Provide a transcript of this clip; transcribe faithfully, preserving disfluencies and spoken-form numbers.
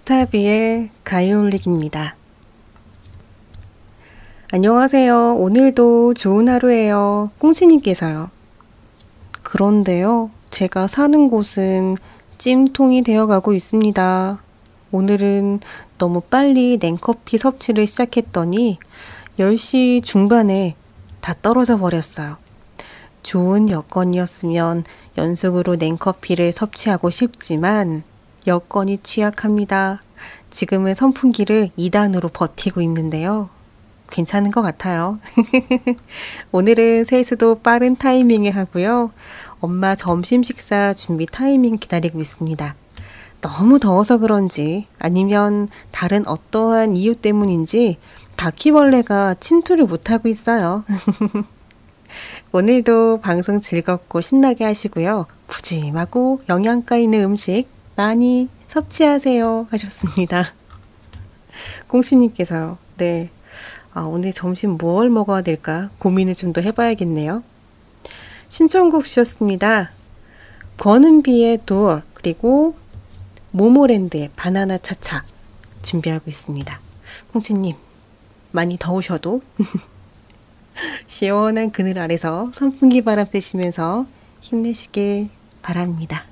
스타비의 가요올릭입니다. 안녕하세요. 오늘도 좋은 하루예요. 꽁치님께서요. 그런데요, 제가 사는 곳은 찜통이 되어가고 있습니다. 오늘은 너무 빨리 냉커피 섭취를 시작했더니 열 시 중반에 다 떨어져 버렸어요. 좋은 여건이었으면 연속으로 냉커피를 섭취하고 싶지만 여건이 취약합니다. 지금은 선풍기를 이 단으로 버티고 있는데요. 괜찮은 것 같아요. 오늘은 세수도 빠른 타이밍에 하고요. 엄마 점심 식사 준비 타이밍 기다리고 있습니다. 너무 더워서 그런지 아니면 다른 어떠한 이유 때문인지 바퀴벌레가 침투를 못하고 있어요. 오늘도 방송 즐겁고 신나게 하시고요. 푸짐하고 영양가 있는 음식 많이 섭취하세요 하셨습니다. 꽁시님께서요. 네, 아, 오늘 점심 뭘 먹어야 될까 고민을 좀 더 해봐야겠네요. 신청곡 주셨습니다. 권은비의 Door 그리고 모모랜드의 바나나 차차 준비하고 있습니다. 꽁치님 많이 더우셔도 시원한 그늘 아래서 선풍기 바람 쐬시면서 힘내시길 바랍니다.